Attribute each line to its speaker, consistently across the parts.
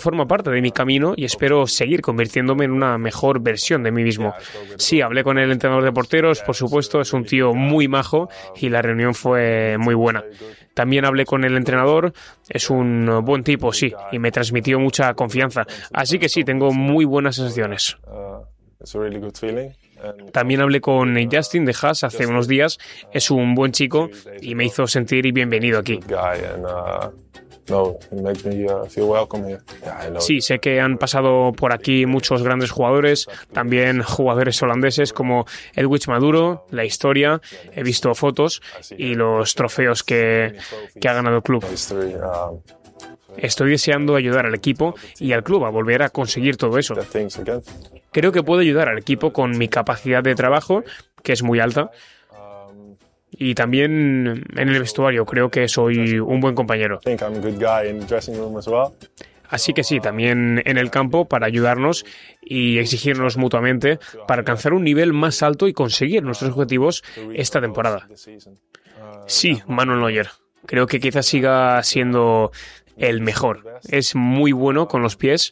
Speaker 1: forma parte de mi camino y espero seguir convirtiéndome en una mejor versión de mí mismo. Sí, hablé con el entrenador de porteros, por supuesto, es un tío muy majo y la reunión fue muy buena. También hablé con el entrenador, es un buen tipo, sí, y me transmitió mucha confianza. Así que sí, tengo muy buenas sensaciones. También hablé con Justin de Haas hace unos días, es un buen chico y me hizo sentir bienvenido aquí. Sí, sé que han pasado por aquí muchos grandes jugadores, también jugadores holandeses como Edwidge Maduro, la historia, he visto fotos y los trofeos que ha ganado el club. Estoy deseando ayudar al equipo y al club a volver a conseguir todo eso. Creo que puedo ayudar al equipo con mi capacidad de trabajo, que es muy alta, y también en el vestuario creo que soy un buen compañero. Así que sí, también en el campo para ayudarnos y exigirnos mutuamente para alcanzar un nivel más alto y conseguir nuestros objetivos esta temporada. Sí, Manuel Neuer. Creo que quizás siga siendo el mejor. Es muy bueno con los pies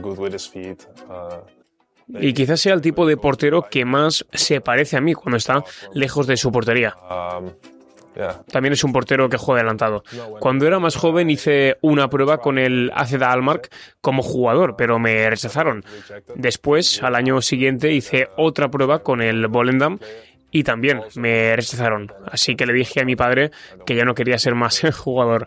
Speaker 1: y quizás sea el tipo de portero que más se parece a mí cuando está lejos de su portería. También es un portero que juega adelantado. Cuando era más joven hice una prueba con el AZ Alkmaar como jugador, pero me rechazaron. Después, al año siguiente, hice otra prueba con el Volendam y también me rechazaron. Así que le dije a mi padre que ya no quería ser más jugador.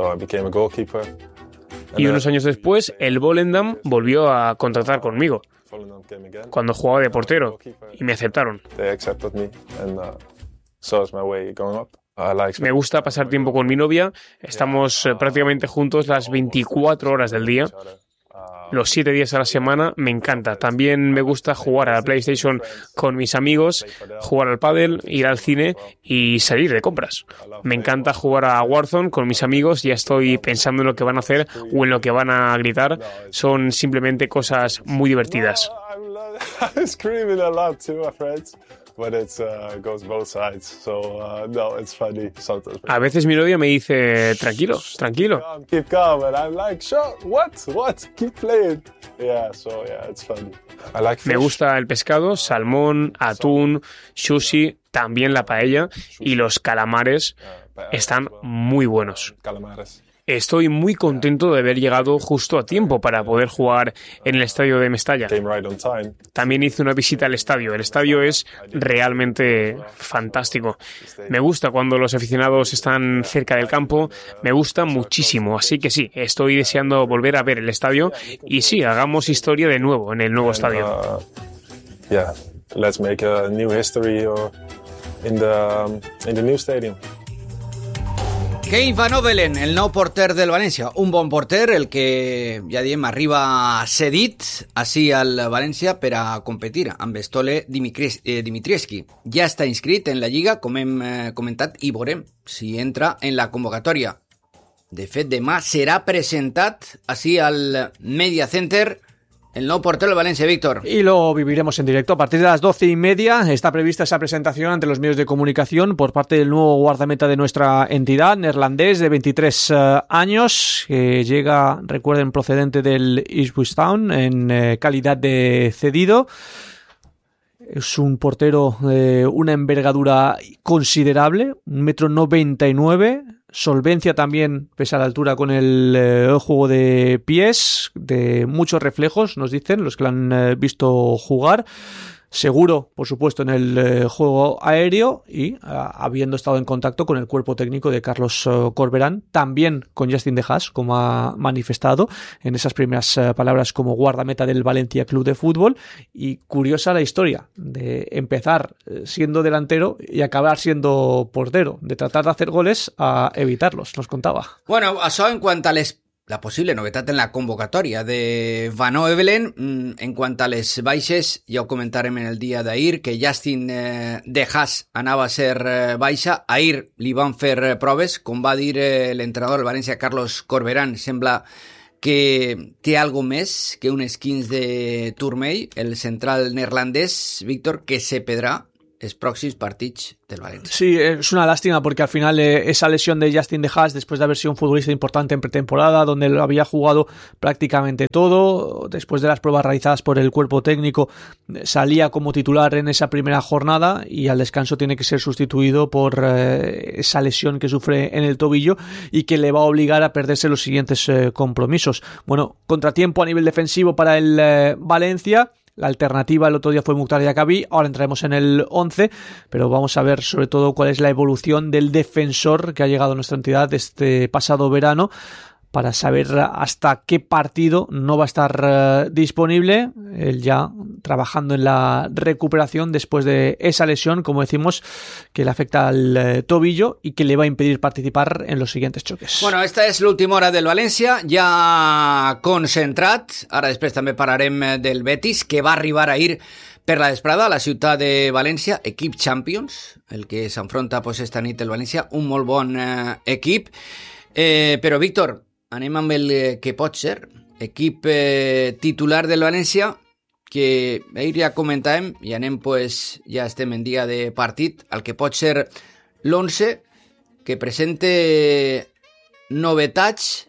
Speaker 1: Y unos años después, el Volendam volvió a contratar conmigo cuando jugaba de portero y me aceptaron. Me gusta pasar tiempo con mi novia, estamos prácticamente juntos las 24 horas del día, los 7 días a la semana, me encanta. También me gusta jugar a la PlayStation con mis amigos, jugar al pádel, ir al cine y salir de compras. Me encanta jugar a Warzone con mis amigos, ya estoy pensando en lo que van a hacer o en lo que van a gritar, son simplemente cosas muy divertidas. A veces mi novia me dice, tranquilo, tranquilo. Me gusta el pescado, salmón, atún, sushi, también la paella y los calamares están muy buenos. Estoy muy contento de haber llegado justo a tiempo para poder jugar en el estadio de Mestalla. También hice una visita al estadio. El estadio es realmente fantástico. Me gusta cuando los aficionados están cerca del campo. Me gusta muchísimo. Así que sí, estoy deseando volver a ver el estadio. Y sí, hagamos historia de nuevo en el nuevo estadio.
Speaker 2: Let's make a new history in the new stadium.
Speaker 3: Kevin Van Ovelen, el nou porter del València, un bon porter, el que ja diem arriba cedit així al València per a competir amb Stole Dimitrievski. Ja està inscrit en la Lliga, com hem comentat, i veurem si entra en la convocatòria. De fet, demà serà presentat així al Media Center el nuevo portero del Valencia, Víctor.
Speaker 4: Y lo viviremos en directo. A partir de las 12:30 está prevista esa presentación ante los medios de comunicación por parte del nuevo guardameta de nuestra entidad, neerlandés de 23 años, que llega, recuerden, procedente del Ipswich Town en calidad de cedido. Es un portero de una envergadura considerable, 1,99 m, solvencia también, pese a la altura, con el juego de pies, de muchos reflejos, nos dicen los que lo han visto jugar. Seguro, por supuesto, en el juego aéreo y habiendo estado en contacto con el cuerpo técnico de Carlos Corberán, también con Justin de Haas, como ha manifestado en esas primeras palabras como guardameta del Valencia Club de Fútbol. Y curiosa la historia de empezar siendo delantero y acabar siendo portero, de tratar de hacer goles a evitarlos, nos contaba.
Speaker 3: Bueno, això en quant a la possible novetat en la convocatòria de Van Ovelen. En quant a les baixes, ja ho comentarem en el dia d'ahir, que Justin de Haas anava a ser baixa. Ahir li van fer proves, com va dir l'entrenador del València, Carlos Corberán. Sembla que té algo més que un esquins de turmell, el central neerlandès, Víctor, que se perdrà els pròxims partits del València.
Speaker 4: Sí, es una lástima porque al final esa lesión de Justin De Haas, después de haber sido un futbolista importante en pretemporada, donde lo había jugado prácticamente todo, después de las pruebas realizadas por el cuerpo técnico, salía como titular en esa primera jornada y al descanso tiene que ser sustituido por esa lesión que sufre en el tobillo y que le va a obligar a perderse los siguientes compromisos. Bueno, contratiempo a nivel defensivo para el Valencia. La alternativa el otro día fue Mukhtar Diakhaby, ahora entraremos en el 11, pero vamos a ver sobre todo cuál es la evolución del defensor que ha llegado a nuestra entidad este pasado verano, para saber hasta qué partido no va a estar disponible, él ya trabajando en la recuperación después de esa lesión, como decimos, que le afecta al tobillo y que le va a impedir participar en los siguientes choques.
Speaker 3: Bueno, esta és l'última hora del València, ja concentrat. Ara després també parlarem del Betis, que va arribar ahir per la vesprada a la ciutat de València, equip Champions, el que s'enfronta pues, esta nit el València, un molt bon equip. Però, Víctor, anem amb el que pot ser equip titular del València, que ahir ja comentàvem i anem pues, ja estem en dia de partit, el que pot ser l'11, que presente novetats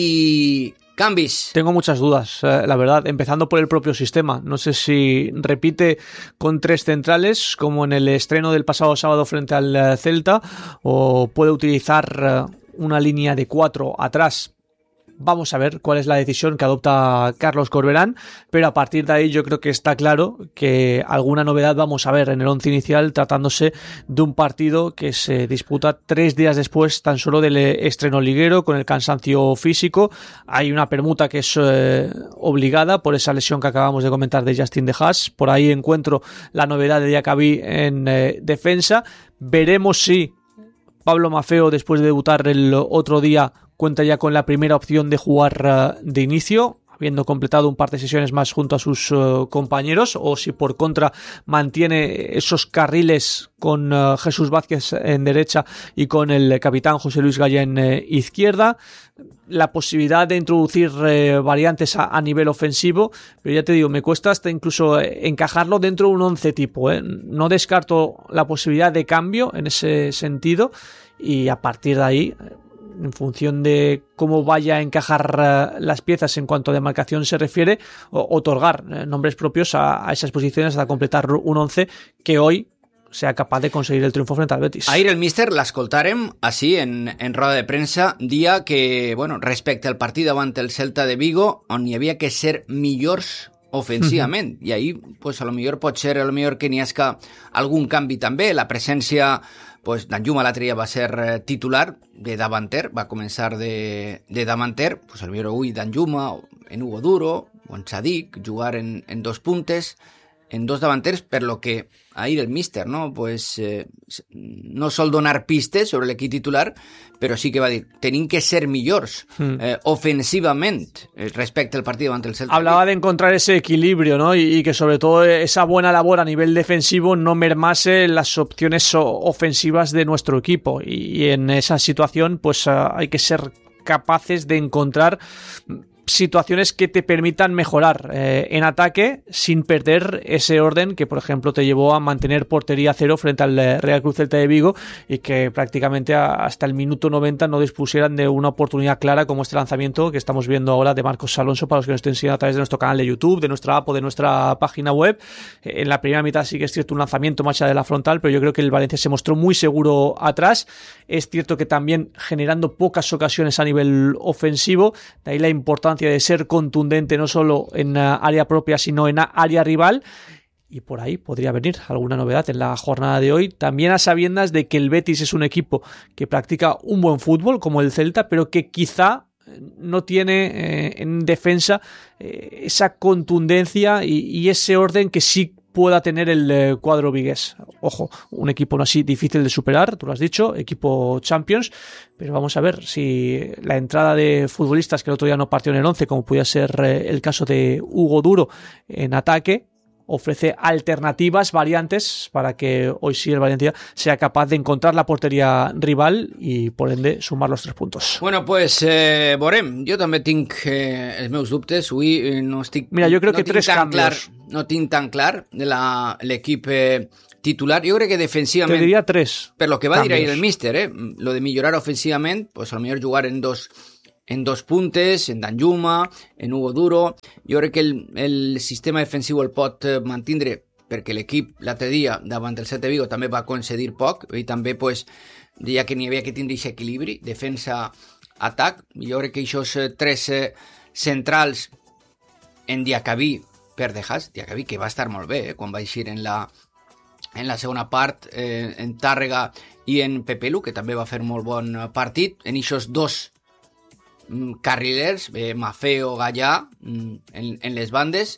Speaker 3: y cambios.
Speaker 4: Tengo muchas dudas, la verdad, empezando por el propio sistema. No sé si repite con 3 centrales, como en el estreno del pasado sábado frente al Celta, o puede utilizar una línea de 4 atrás. Vamos a ver cuál es la decisión que adopta Carlos Corberán, pero a partir de ahí yo creo que está claro que alguna novedad vamos a ver en el 11 inicial, tratándose de un partido que se disputa 3 días después tan solo del estreno liguero, con el cansancio físico. Hay una permuta que es obligada por esa lesión que acabamos de comentar de Justin De Haas. Por ahí encuentro la novedad de Diakhaby en defensa. Veremos si Pablo Maffeo, después de debutar el otro día, cuenta ya con la primera opción de jugar de inicio, habiendo completado un par de sesiones más junto a sus compañeros, o si por contra mantiene esos carriles con Jesús Vázquez en derecha y con el capitán José Luis Gaya en izquierda. La posibilidad de introducir variantes a nivel ofensivo, pero ya te digo, me cuesta hasta incluso encajarlo dentro de un 11 tipo. No descarto la posibilidad de cambio en ese sentido, y a partir de ahí, en función de cómo vaya a encajar las piezas en cuanto a demarcación se refiere, otorgar nombres propios a esas posiciones hasta completar un 11 que hoy sea capaz de conseguir el triunfo frente al Betis.
Speaker 3: Ahir el míster l'escoltàrem així en roda de premsa, dia que, bueno, respecte al partit davant el Celta de Vigo, on hi havia que ser millors ofensivament, i ahir pues, a lo millor pot ser que n'hi hagi algun canvi també. La presència pues, Danjuma l'altre dia va ser titular de davanter, va començar de davanter, pues, a lo millor avui Danjuma en Hugo Duro o en Sadik jugar en 2 puntes, en 2 davanters, per lo que ahir el míster no, pues, no sol donar pistes sobre l'equip titular, però sí que va dir, tenim que ser millors ofensivament respecte al partit davant el Celta.
Speaker 4: Hablaba de encontrar ese equilibrio, ¿no? Y que sobre todo esa buena labor a nivel defensivo no mermase las opciones ofensivas de nuestro equipo, y en esa situación pues hay que ser capaces de encontrar situaciones que te permitan mejorar en ataque sin perder ese orden que, por ejemplo, te llevó a mantener portería cero frente al Real Cruz Celta de Vigo, y que prácticamente hasta el minuto 90 no dispusieran de una oportunidad clara como este lanzamiento que estamos viendo ahora de Marcos Alonso, para los que nos estén siguiendo a través de nuestro canal de YouTube, de nuestra app o de nuestra página web. En la primera mitad sí que es cierto un lanzamiento más allá de la frontal, pero yo creo que el Valencia se mostró muy seguro atrás. Es cierto que también generando pocas ocasiones a nivel ofensivo, de ahí la importancia de ser contundente no solo en área propia sino en área rival, y por ahí podría venir alguna novedad en la jornada de hoy, también a sabiendas de que el Betis es un equipo que practica un buen fútbol como el Celta, pero que quizá no tiene en defensa esa contundencia y ese orden que sí pueda tener el cuadro vigués. Ojo, un equipo no así difícil de superar, tú lo has dicho, equipo Champions, pero vamos a ver si la entrada de futbolistas que el otro día no partió en el 11, como podía ser el caso de Hugo Duro en ataque, ofrece alternativas, variantes, para que hoy sí el Valencia sea capaz de encontrar la portería rival y por ende sumar los 3 puntos.
Speaker 3: Bueno, pues veurem. Jo també tinc els meus dubtes. Avui no estic...
Speaker 4: Mira, jo crec que 3 canvis.
Speaker 3: no tinc tan clar l'equip titular. Jo crec que defensivament...
Speaker 4: Te diria 3.
Speaker 3: Per lo que va dir ahir el míster, lo de millorar ofensivament, pues a lo millor jugar en dos puntes, en Danjuma, en Hugo Duro. Jo crec que el sistema defensiu el pot mantindre, perquè l'equip l'altre dia davant el Celta de Vigo també va concedir poc i també pues, deia que n'hi havia que tindre aquest equilibri, defensa-atac. Jo crec que aquests 3 centrals en Diacabí per Dejas, Diacabí que va estar molt bé quan va eixir en la segona part, en Tàrrega i en Pepelu, que també va fer molt bon partit, en aquests 2 carrilers, Mafeo, Gallà, en les bandes,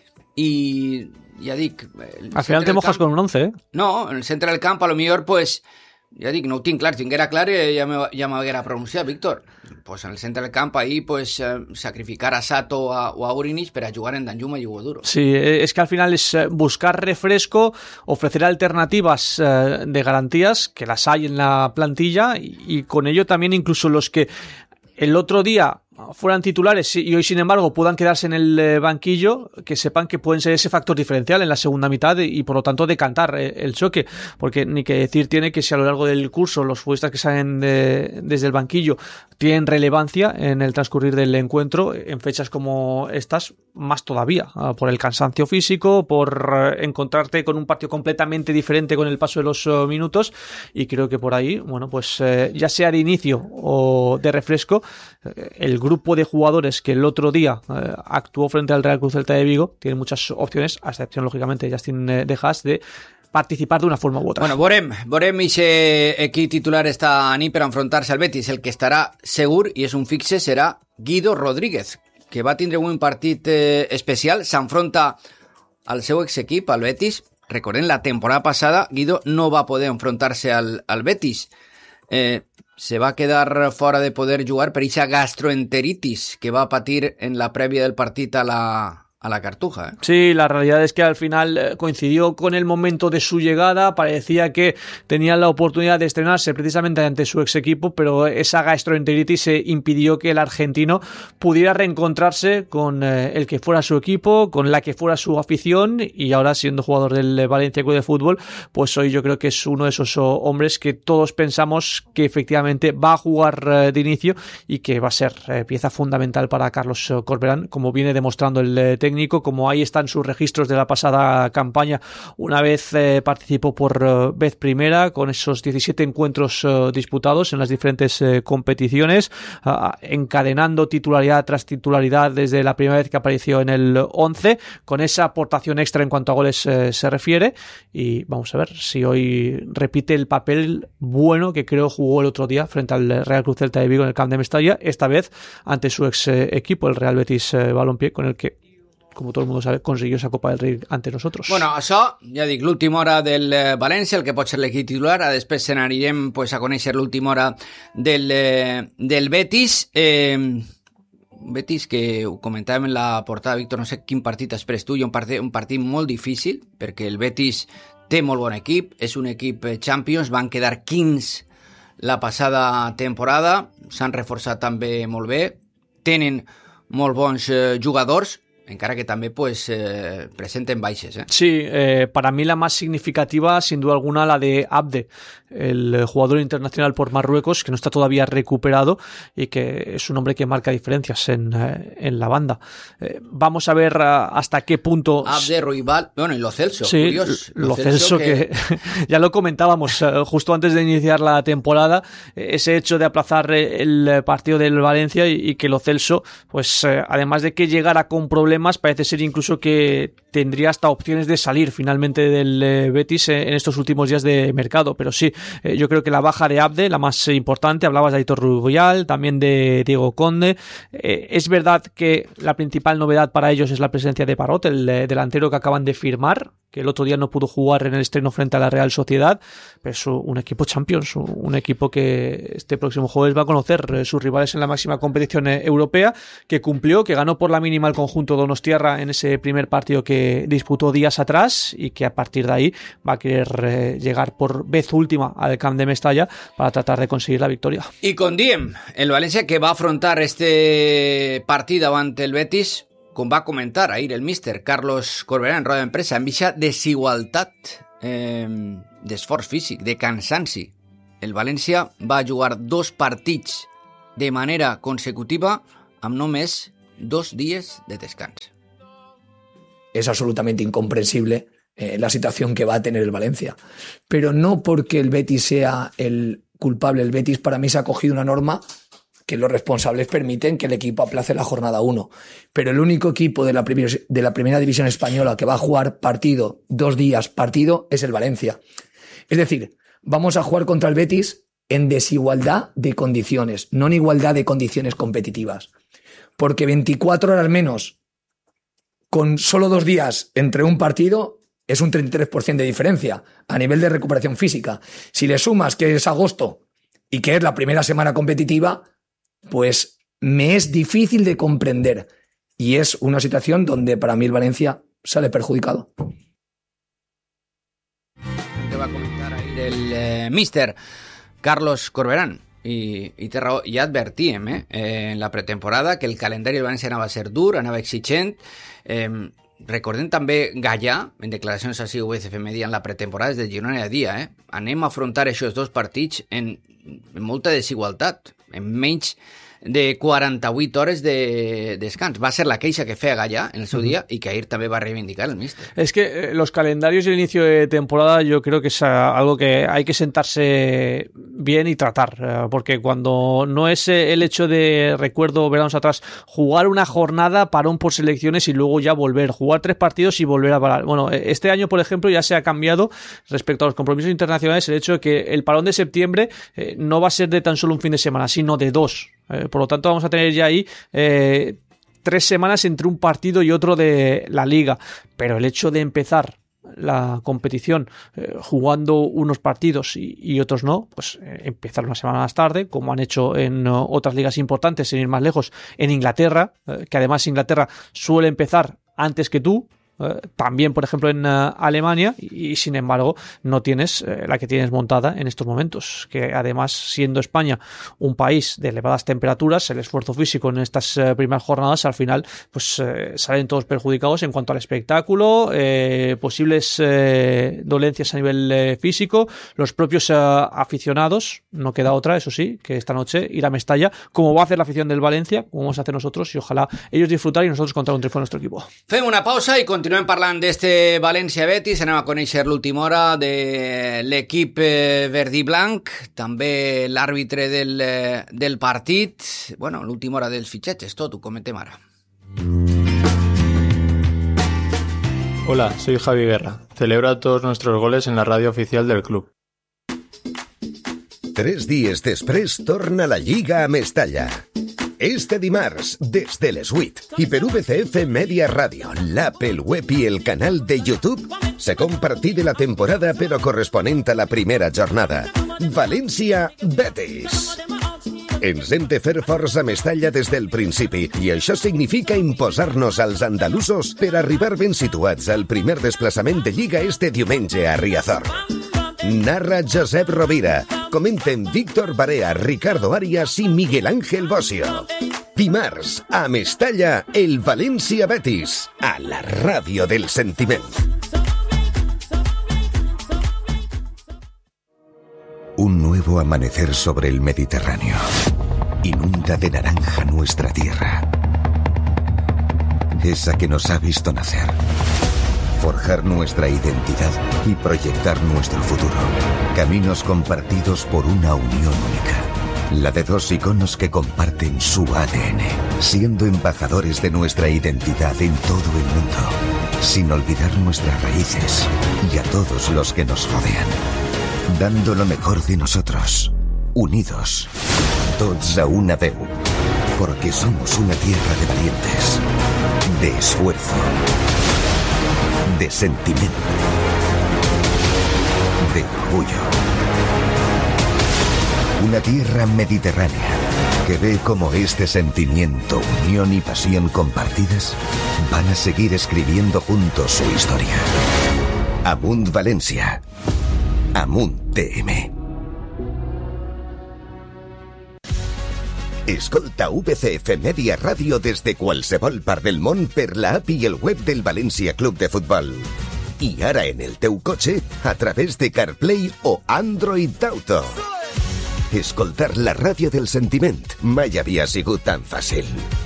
Speaker 3: i ja dic...
Speaker 4: Al final te mojas con un 11, ¿eh?
Speaker 3: No, en el centre del camp, a lo millor, pues, ja dic, no ho tinc clar, si tinguera clar ja m'haguera pronunciat, Víctor. Pues en el centre del camp, ahí, pues, sacrificar a Sato o a Urinis per a jugar en Danjuma y Hugo Duro.
Speaker 4: Sí, es que al final es buscar refresco, ofrecer alternativas de garantías, que las hay en la plantilla, y con ello también incluso los que el otro día fueran titulares y hoy sin embargo puedan quedarse en el banquillo, que sepan que pueden ser ese factor diferencial en la segunda mitad y por lo tanto decantar el choque, porque ni que decir tiene que si a lo largo del curso los futbolistas que salen desde el banquillo tienen relevancia en el transcurrir del encuentro, en fechas como estas más todavía, por el cansancio físico, por encontrarte con un partido completamente diferente con el paso de los minutos, y creo que por ahí, bueno, pues ya sea de inicio o de refresco, el grupo de jugadores que el otro día actuó frente al Real Cruz Celta de Vigo tiene muchas opciones, a excepción lógicamente de Justin Dejas, de participar de una forma u otra.
Speaker 3: Bueno, veurem ese equip titular esta nit per enfrontar-se al Betis. El que estarà segur, i és un fixe, serà Guido Rodríguez, que va tindre un partit especial. S'enfronta al seu exequip, al Betis. Recordem, la temporada passada Guido no va poder enfrontar-se al Betis. Se va quedar fora de poder jugar per aquesta gastroenteritis que va patir en la prèvia del partit a la Cartuja.
Speaker 4: Sí, la realidad es que al final coincidió con el momento de su llegada, parecía que tenía la oportunidad de estrenarse precisamente ante su ex equipo, pero esa gastroenteritis impidió que el argentino pudiera reencontrarse con el que fuera su equipo, con la que fuera su afición, y ahora siendo jugador del Valencia Club de Fútbol, pues hoy yo creo que es uno de esos hombres que todos pensamos que efectivamente va a jugar de inicio y que va a ser pieza fundamental para Carlos Corberán, como viene demostrando el técnico, como ahí están sus registros de la pasada campaña. Una vez participó por vez primera con esos 17 encuentros disputados en las diferentes competiciones, encadenando titularidad tras titularidad desde la primera vez que apareció en el 11, con esa aportación extra en cuanto a goles se refiere, y vamos a ver si hoy repite el papel bueno que creo jugó el otro día frente al Real Cruz Celta de Vigo en el Camp de Mestalla, esta vez ante su ex equipo, el Real Betis Balompié, con el que, como todo el mundo sabe, consiguió esa Copa del Rei ante nosotros.
Speaker 3: Bueno, això, ja dic, l'última hora del València, el que pot ser l'equip titular. Després se n'anirem pues, a conèixer l'última hora del Betis. Betis, que ho comentàvem en la portada, Víctor, no sé quin partit esperes tu, un partit molt difícil, perquè el Betis té molt bon equip, és un equip Champions, van quedar 15 la passada temporada, s'han reforçat també molt bé, tenen molt bons jugadors, encara que també pues, presenten baixes.
Speaker 4: Sí, para mí la más significativa, sin duda alguna, la de Abde, el jugador internacional por Marruecos, que no está todavía recuperado y que es un hombre que marca diferencias en la banda. Vamos a ver hasta qué punto...
Speaker 3: Abde, Ruibal, bueno, y Lo Celso,
Speaker 4: sí,
Speaker 3: curioso.
Speaker 4: Lo Celso que ya lo comentábamos justo antes de iniciar la temporada, ese hecho de aplazar el partido del Valencia y que Lo Celso, pues además de que llegara con problemas, parece ser incluso que tendría hasta opciones de salir finalmente del Betis en estos últimos días de mercado, pero sí, yo creo que la baja de Abde, la más importante, hablabas de Aitor Rubial, también de Diego Conde. Es verdad que la principal novedad para ellos es la presencia de Parot, el delantero que acaban de firmar, que el otro día no pudo jugar en el estreno frente a la Real Sociedad, pero es un equipo Champions, un equipo que este próximo jueves va a conocer sus rivales en la máxima competición europea, que cumplió, que ganó por la mínima el conjunto donostiarra en ese primer partido que disputó días atrás, y que a partir de ahí va a querer llegar por vez última al Camp de Mestalla para tratar de conseguir la victoria.
Speaker 3: Y con Diem, el Valencia, que va a afrontar este partido ante el Betis, com va comentar ahir el míster Carlos Corberán en roda de premsa, amb aquesta desigualtat d'esforç físic, de cansanci. El València va jugar 2 partits de manera consecutiva amb només 2 días de descanso.
Speaker 5: Es absolutamente incomprensible la situación que va a tener el Valencia. Pero no porque el Betis sea el culpable. El Betis para mí se ha cogido una norma que los responsables permiten que el equipo aplace la jornada 1. Pero el único equipo de la primera división española que va a jugar partido, 2 días partido, es el Valencia. Es decir, vamos a jugar contra el Betis en desigualdad de condiciones, no en igualdad de condiciones competitivas. Porque 24 horas menos con solo 2 días entre un partido es un 33% de diferencia a nivel de recuperación física. Si le sumas que es agosto y que es la primera semana competitiva, pues me es difícil de comprender. Y es una situación donde para mí el Valencia sale perjudicado.
Speaker 3: Que va a comentar ahí el míster Carlos Corberán. I té raó, ja advertíem en la pretemporada que el calendari del València anava a ser dur, anava exigent. Recordem també Gallà, en declaracions així UCF Media en la pretemporada des de Girona dia, anem a afrontar aquests 2 partits en molta desigualtat, en menys de 48 hores de descans. Va a ser la queixa que feia Gallà en el seu día y que ayer también va a reivindicar el míster.
Speaker 4: Es que los calendarios y el inicio de temporada yo creo que es algo que hay que sentarse bien y tratar, porque cuando no es el hecho de, recuerdo veranos atrás, jugar una jornada, parón por selecciones y luego ya volver, jugar 3 partidos y volver a parar. Bueno, este año, por ejemplo, ya se ha cambiado respecto a los compromisos internacionales el hecho de que el parón de septiembre no va a ser de tan solo un fin de semana, sino de 2. Por lo tanto, vamos a tener ya ahí 3 semanas entre un partido y otro de la Liga. Pero el hecho de empezar la competición jugando unos partidos y otros no, pues empezar una semana más tarde, como han hecho en otras ligas importantes, sin ir más lejos, en Inglaterra, que además Inglaterra suele empezar antes que tú. También, por ejemplo, en Alemania, y sin embargo no tienes la que tienes montada en estos momentos, que además, siendo España un país de elevadas temperaturas, el esfuerzo físico en estas primeras jornadas al final pues salen todos perjudicados en cuanto al espectáculo, posibles dolencias a nivel físico, los propios aficionados, no queda otra, eso sí, que esta noche ir a Mestalla, como va a hacer la afición del Valencia, como vamos a hacer nosotros, y ojalá ellos disfrutar y nosotros contar un triunfo a nuestro equipo.
Speaker 3: Fem una pausa i continuem parlant d'este València-Betis. Anem a conèixer l'última hora de l'equip verd i blanc, també l'àrbitre del partit, bueno, l'última hora dels fitxatges, tot ho comentem ara.
Speaker 6: Hola, soy Javi Guerra. Celebra todos nuestros goles en la radio oficial del club.
Speaker 7: 3 dies després torna la Lliga a Mestalla. Este dimarts, des de les 8 i per VCF Media Ràdio, l'app, el web i el canal de YouTube, segon partit de la temporada però corresponent a la primera jornada. València-Betis. Ens hem de fer forts a Mestalla des del principi i això significa imposar-nos als andalusos per arribar ben situats al primer desplaçament de Lliga este diumenge a Riazor. Narra Josep Rovira. Comenten Víctor Barea, Ricardo Arias i Miguel Ángel Bocio. Dimarts, a Mestalla, el València-Betis, a la ràdio del sentiment. Un nuevo amanecer sobre el Mediterráneo. Inunda de naranja nuestra tierra. Esa que nos ha visto nacer. Forjar nuestra identidad y proyectar nuestro futuro. Caminos compartidos por una unión única. La de 2 iconos que comparten su ADN, siendo embajadores de nuestra identidad en todo el mundo, sin olvidar nuestras raíces y a todos los que nos rodean. Dando lo mejor de nosotros, unidos, tots a una veu, porque somos una tierra de valientes, de esfuerzo, de sentimiento, de orgullo. Una tierra mediterránea que ve cómo este sentimiento, unión y pasión compartidas van a seguir escribiendo juntos su historia. Amunt Valencia. Amunt TM. Escolta VCF Media Ràdio des de qualsevol part del món per la app i el web del València Club de Futbol. I ara en el teu cotxe a través de CarPlay o Android Auto. Escoltar la ràdio del sentiment mai havia sigut tan fàcil.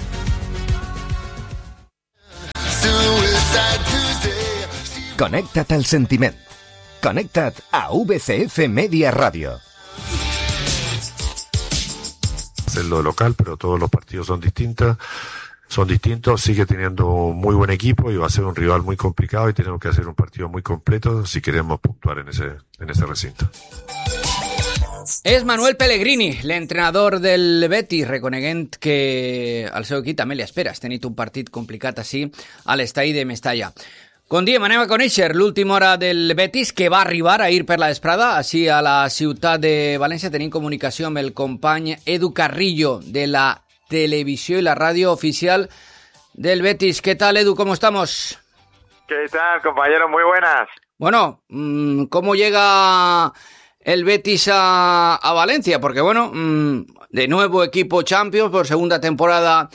Speaker 7: Connecta't al sentiment. Connecta't a VCF Media Radio.
Speaker 8: Hacerlo local, pero todos los partidos son distintos, sigue teniendo un muy buen equipo y va a ser un rival muy complicado y tenemos que hacer un partido muy completo si queremos puntuar en ese recinto.
Speaker 3: És Manuel Pellegrini, l'entrenador del Betis, reconeguent que el seu equip també li espera. Has tenit un partit complicat així a l'estadi de Mestalla. Com diem, anem a conèixer l'última hora del Betis, que va arribar ahir per la vesprada, així a la ciutat de València. Tenim comunicació amb el company Edu Carrillo, de la televisió i la ràdio oficial del Betis. ¿Qué tal, Edu? ¿Cómo estamos?
Speaker 9: ¿Qué tal, compañeros? Muy buenas.
Speaker 3: Bueno, ¿cómo llega el Betis a Valencia? Porque, bueno, de nuevo equipo Champions por segunda temporada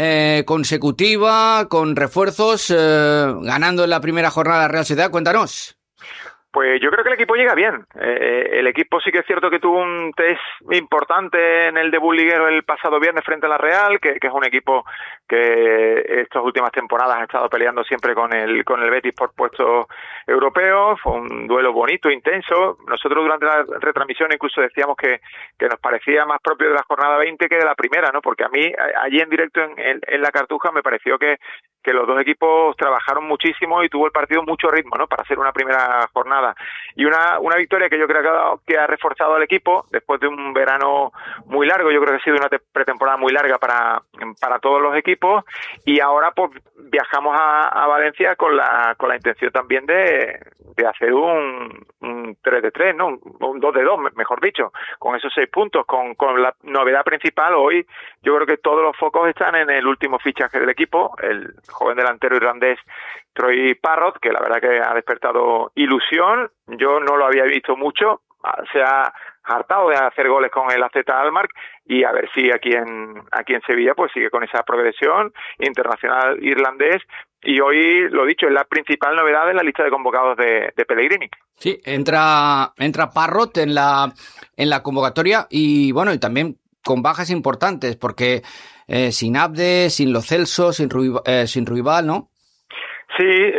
Speaker 3: consecutiva, con refuerzos, ganando en la primera jornada Real Sociedad. Cuéntanos.
Speaker 9: Pues yo creo que el equipo llega bien. El equipo sí que es cierto que tuvo un test importante en el debut liguero el pasado viernes frente a la Real, que es un equipo que estas últimas temporadas ha estado peleando siempre con el Betis por puestos europeos. Fue un duelo bonito, intenso. Nosotros durante la retransmisión incluso decíamos que nos parecía más propio de la jornada 20 que de la primera, ¿no? Porque a mí allí en directo en la Cartuja me pareció que los dos equipos trabajaron muchísimo y tuvo el partido mucho ritmo, ¿no? Para hacer una primera jornada. Y una victoria que yo creo que ha reforzado al equipo después de un verano muy largo. Yo creo que ha sido una pretemporada muy larga para todos los equipos, y ahora pues viajamos a Valencia con la intención también de hacer un 3-3, ¿no? Un 2-2, mejor dicho, con esos 6 puntos, con la novedad principal. Hoy yo creo que todos los focos están en el último fichaje del equipo, el joven delantero irlandés Troy Parrott, que la verdad que ha despertado ilusión. Yo no lo había visto mucho, se ha hartado de hacer goles con el AZ Alkmaar, y a ver si aquí en Sevilla pues sigue con esa progresión internacional irlandés. Y hoy, lo dicho, es la principal novedad en la lista de convocados de Pellegrini.
Speaker 3: Sí, entra Parrott en la convocatoria, y bueno, y también con bajas importantes, porque sin Abde, sin Lo Celso, sin Ruibal, ¿no?
Speaker 9: Sí,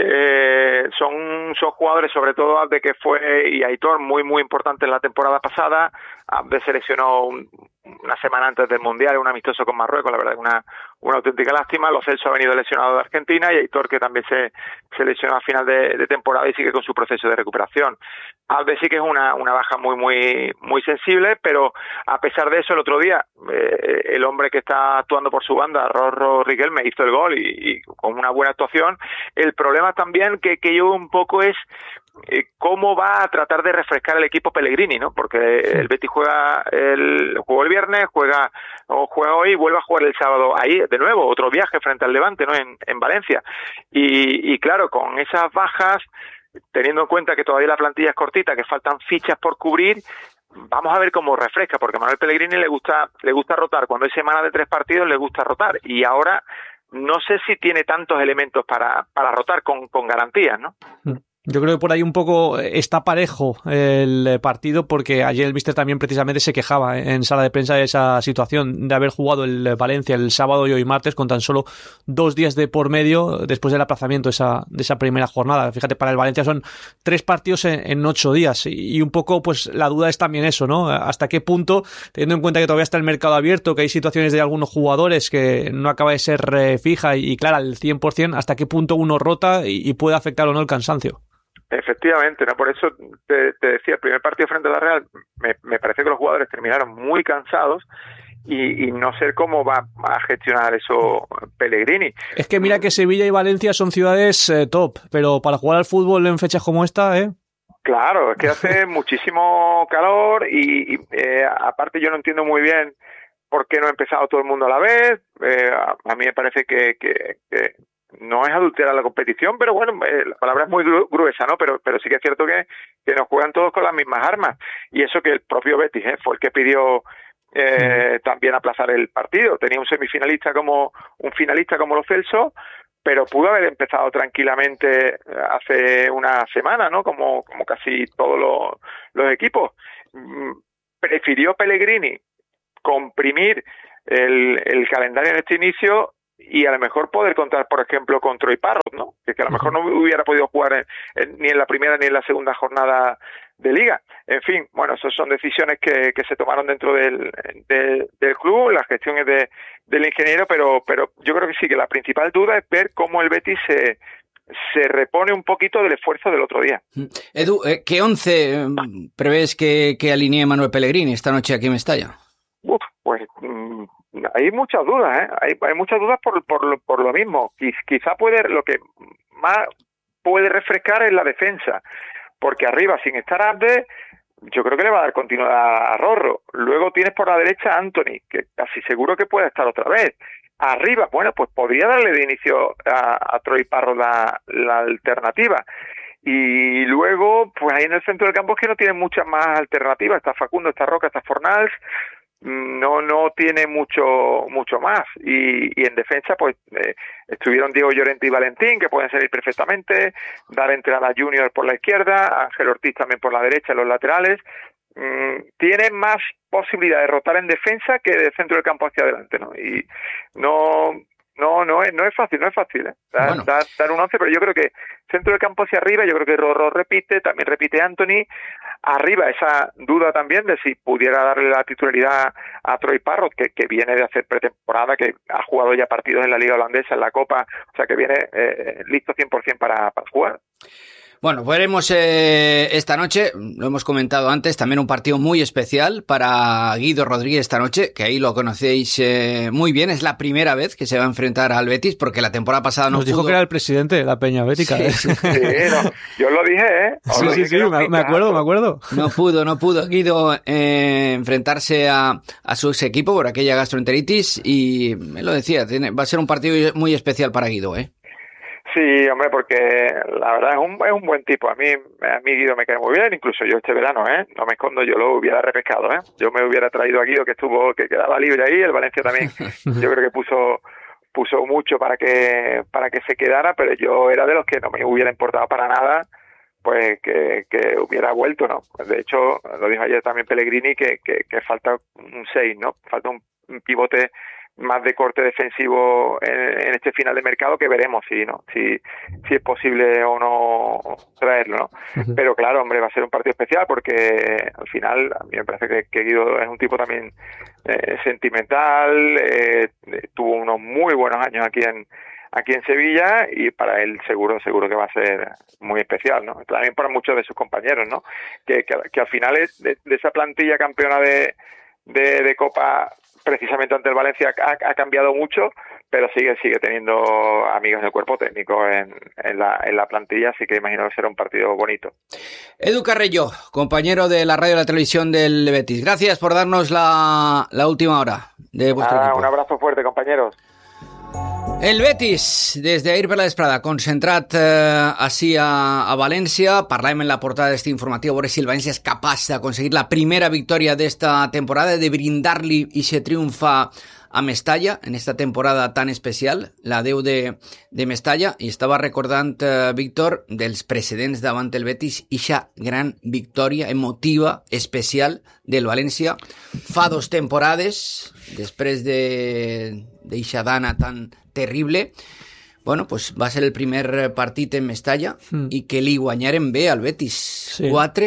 Speaker 9: son jugadores, sobre todo Abde, que fue, y Aitor, muy muy importante en la temporada pasada. Abde se lesionó una semana antes del Mundial, un amistoso con Marruecos, la verdad que una auténtica lástima. Lo Celso ha venido lesionado de Argentina, y Aitor, que también se lesionó a final de temporada y sigue con su proceso de recuperación. Abde sí que es una baja muy muy muy sensible, pero a pesar de eso, el otro día el hombre que está actuando por su banda, Rorro Riquelme, hizo el gol y con una buena actuación. El problema también que yo un poco es cómo va a tratar de refrescar el equipo Pellegrini, ¿no? Porque el Betis jugó el viernes, juega hoy y vuelve a jugar el sábado. Ahí, de nuevo, otro viaje frente al Levante, ¿no? En Valencia. Y claro, con esas bajas, teniendo en cuenta que todavía la plantilla es cortita, que faltan fichas por cubrir, vamos a ver cómo refresca, porque a Manuel Pellegrini le gusta rotar. Cuando hay semana de 3 partidos le gusta rotar, y ahora no sé si tiene tantos elementos para rotar con garantías, ¿no?
Speaker 4: Yo creo que por ahí un poco está parejo el partido, porque ayer el míster también precisamente se quejaba en sala de prensa de esa situación de haber jugado el Valencia el sábado y hoy martes con tan solo 2 días de por medio después del aplazamiento de esa primera jornada. Fíjate, para el Valencia son 3 partidos en 8 días, y un poco pues la duda es también eso, ¿no? Hasta qué punto, teniendo en cuenta que todavía está el mercado abierto, que hay situaciones de algunos jugadores que no acaba de ser fija y clara al 100%, hasta qué punto uno rota y puede afectar o no el cansancio.
Speaker 9: Efectivamente, ¿no? Por eso te decía, el primer partido frente a la Real me parece que los jugadores terminaron muy cansados, y no sé cómo va a gestionar eso Pellegrini.
Speaker 4: Es que mira que Sevilla y Valencia son ciudades top, pero para jugar al fútbol en fechas como esta,
Speaker 9: Claro, es que hace muchísimo calor y aparte yo no entiendo muy bien por qué no ha empezado todo el mundo a la vez. A mí me parece que no es adulterar la competición, pero bueno, la palabra es muy gruesa, ¿no? Pero sí que es cierto que nos juegan todos con las mismas armas. Y eso que el propio Betis fue el que pidió también aplazar el partido. Tenía un finalista como Lo Celso, pero pudo haber empezado tranquilamente hace una semana, ¿no? Como casi todos los equipos. Prefirió Pellegrini comprimir el calendario en este inicio y a lo mejor poder contar, por ejemplo, con Troy Parrott, ¿no? Que a lo mejor no hubiera podido jugar ni en la primera ni en la segunda jornada de liga. En fin, bueno, esas son decisiones que se tomaron dentro del club, las gestiones del ingeniero, pero yo creo que sí, que la principal duda es ver cómo el Betis se repone un poquito del esfuerzo del otro día.
Speaker 3: Edu, ¿qué 11 prevés que alinee Manuel Pellegrini esta noche aquí en Mestalla?
Speaker 9: Pues hay muchas dudas, ¿eh? Hay muchas dudas por lo mismo. Quizá lo que más puede refrescar es la defensa, porque arriba, sin estar Abde, yo creo que le va a dar continuidad a Rorro. Luego tienes por la derecha a Anthony, que casi seguro que puede estar otra vez. Arriba, bueno, pues podría darle de inicio a Troy Parrott la alternativa. Y luego, pues ahí en el centro del campo es que no tiene muchas más alternativas. Está Facundo, está Roca, está Fornals. No tiene mucho más. Y en defensa, pues estuvieron Diego Llorente y Valentín, que pueden salir perfectamente, dar entrada a Junior por la izquierda, Ángel Ortiz también por la derecha en los laterales. Tienen más posibilidad de rotar en defensa que de centro del campo hacia adelante, ¿no? Y no es fácil, dar un 11, pero yo creo que centro del campo hacia arriba, yo creo que Rorro también repite Anthony. Arriba esa duda también de si pudiera darle la titularidad a Troy Parrott, que viene de hacer pretemporada, que ha jugado ya partidos en la Liga Holandesa, en la Copa, o sea que viene listo 100% para jugar.
Speaker 3: Bueno, veremos esta noche, lo hemos comentado antes, también un partido muy especial para Guido Rodríguez esta noche, que ahí lo conocéis muy bien, es la primera vez que se va a enfrentar al Betis, porque la temporada pasada no
Speaker 4: Nos dijo que era el presidente de la Peña Bética.
Speaker 9: Sí, yo lo dije, ¿eh?
Speaker 4: Sí, me acuerdo.
Speaker 3: No pudo Guido enfrentarse a su ex equipo por aquella gastroenteritis y me lo decía, va a ser un partido muy especial para Guido, ¿eh?
Speaker 9: Sí, hombre, porque la verdad es un buen tipo. A mí Guido me cae muy bien, incluso yo este verano, no me escondo, yo lo hubiera repescado, yo me hubiera traído a Guido, que quedaba libre ahí, el Valencia también, yo creo que puso mucho para que se quedara, pero yo era de los que no me hubiera importado para nada, pues que hubiera vuelto, ¿no? De hecho, lo dijo ayer también Pellegrini, que falta un 6, ¿no? Falta un pivote más de corte defensivo en este final de mercado, que veremos si es posible o no traerlo, ¿no? Uh-huh. Pero claro, hombre, va a ser un partido especial porque al final a mí me parece que Guido es un tipo también sentimental, tuvo unos muy buenos años aquí en Sevilla y para él seguro que va a ser muy especial, ¿no? También para muchos de sus compañeros, ¿no? Que al final es de esa plantilla campeona de Copa, precisamente ante el Valencia, ha cambiado mucho, pero sigue teniendo amigos del cuerpo técnico en la plantilla, así que imagino que será un partido bonito.
Speaker 3: Edu Carrello, compañero de la radio y la televisión del Betis, gracias por darnos la última hora de vuestro equipo.
Speaker 9: Un abrazo fuerte, compañeros.
Speaker 3: El Betis, des d'ahir per la vesprada, concentrat així a València. Parlàvem en la portada d'este informatiu a veure si el València és capaç d'aconseguir la primera victòria d'esta temporada, de brindar-li aquest triomf a Mestalla en esta temporada tan especial, la 10 de Mestalla, i estava recordant, Víctor, dels precedents davant el Betis, ixa gran victòria emotiva, especial del València fa 2 temporades, després d'eixa dana tan terrible. Bueno, pues va ser el primer partit en Mestalla i que li guanyaren bé al Betis, sí.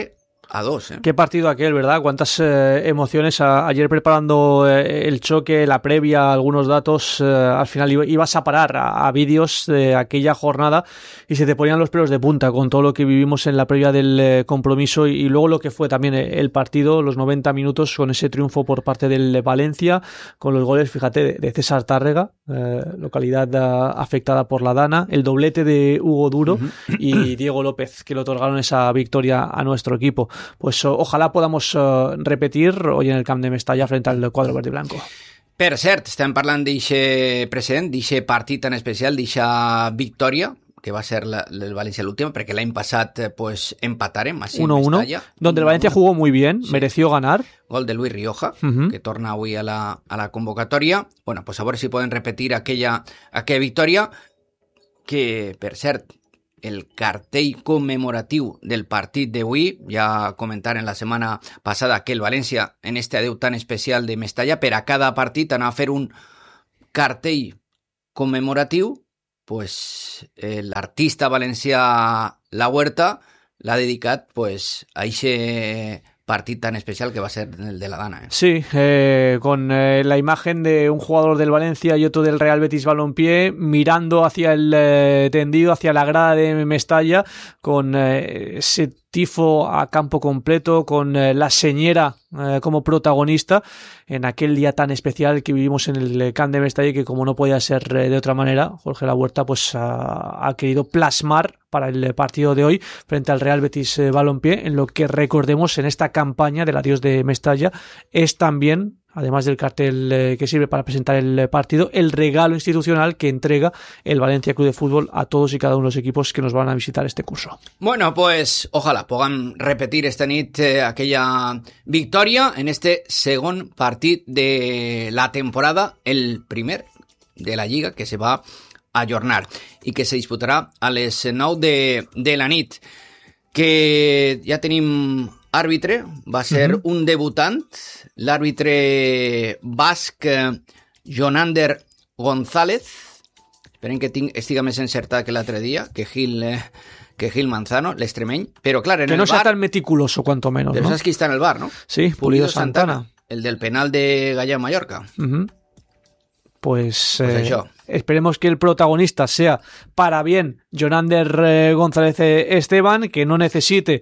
Speaker 3: 4-2.
Speaker 4: Qué partido aquel, ¿verdad? Cuántas emociones. Ayer preparando el choque, la previa, algunos datos, al final ibas a parar a vídeos de aquella jornada y se te ponían los pelos de punta con todo lo que vivimos en la previa del compromiso y luego lo que fue también el partido, los 90 minutos con ese triunfo por parte del Valencia, con los goles, fíjate, de César Tárrega, localidad afectada por la dana, el doblete de Hugo Duro y Diego López, que le otorgaron esa victoria a nuestro equipo. Pues ojalá podamos repetir hoy en el Camp de Mestalla frente al quadre verde i blanco.
Speaker 3: Per cert, estem parlant d'eixe precedent, d'eixe partit tan especial, d'eixa victòria que va ser el València l'última, perquè l'any passat pues, empatarem a
Speaker 4: 1-1, donde el Valencia jugó muy bien, sí. Mereció ganar.
Speaker 3: Gol de Luis Rioja, que torna avui a la convocatòria. Bueno, pues a veure si poden repetir aquella victòria, que, per cert, el cartell commemoratiu del partit d'avui, ja comentaren la setmana passada que el València, en este adeu tan especial de Mestalla, per a cada partit anar a fer un cartell commemoratiu, pues l'artista valencià La Huerta l'ha dedicat pues, a aquest partido tan especial que va a ser el de la Dana.
Speaker 4: Sí, con la imagen de un jugador del Valencia y otro del Real Betis Balompié mirando hacia el tendido, hacia la grada de Mestalla, con ese tifo a campo completo, con la señera como protagonista en aquel día tan especial que vivimos en el Camp de Mestalla, que como no podía ser de otra manera, Jorge La Huerta pues ha querido plasmar para el partido de hoy frente al Real Betis Balompié, en lo que recordemos en esta campaña del adiós de Mestalla es también, además del cartel que sirve para presentar el partido, el regalo institucional que entrega el Valencia Club de Fútbol a todos y cada uno de los equipos que nos van a visitar este curso.
Speaker 3: Bueno, pues ojalá puedan repetir esta nit aquella victòria en este segon partit de la temporada, el primer de la Lliga que se va a ajornar i que se disputarà a les 9 de la nit. Que ja tenim àrbitre, va ser un debutant, l'àrbitre basc Jonander González. Esperem que estiga més encertat que l'altre dia, que Gil Manzano, l'extremeny. Però clar, en
Speaker 4: que
Speaker 3: el
Speaker 4: no sea
Speaker 3: bar,
Speaker 4: tan meticuloso, cuanto menos.
Speaker 3: Però
Speaker 4: ¿no?
Speaker 3: saps qui està en el bar, no?
Speaker 4: Sí, Pulido Santana.
Speaker 3: El del penal de Gallà Mallorca.
Speaker 4: Pues esperemos que el protagonista sea para bien Jonander González Esteban, que no necesite